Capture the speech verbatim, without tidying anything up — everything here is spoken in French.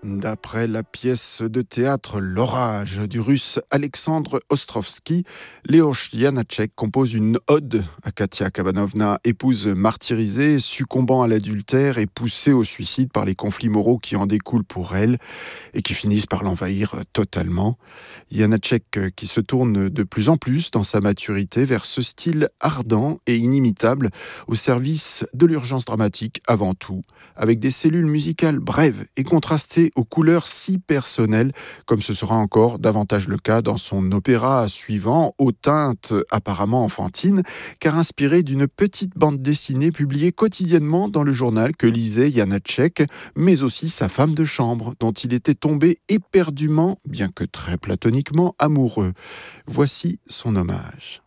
D'après la pièce de théâtre L'Orage du russe Alexandre Ostrovski, Leoš Janáček compose une ode à Katia Kabanovna, épouse martyrisée, succombant à l'adultère et poussée au suicide par les conflits moraux qui en découlent pour elle et qui finissent par l'envahir totalement. Janáček qui se tourne de plus en plus dans sa maturité vers ce style ardent et inimitable au service de l'urgence dramatique avant tout, avec des cellules musicales brèves et contrastées aux couleurs si personnelles, comme ce sera encore davantage le cas dans son opéra suivant, aux teintes apparemment enfantines, car inspiré d'une petite bande dessinée publiée quotidiennement dans le journal que lisait Janáček, mais aussi sa femme de chambre, dont il était tombé éperdument, bien que très platoniquement, amoureux. Voici son hommage.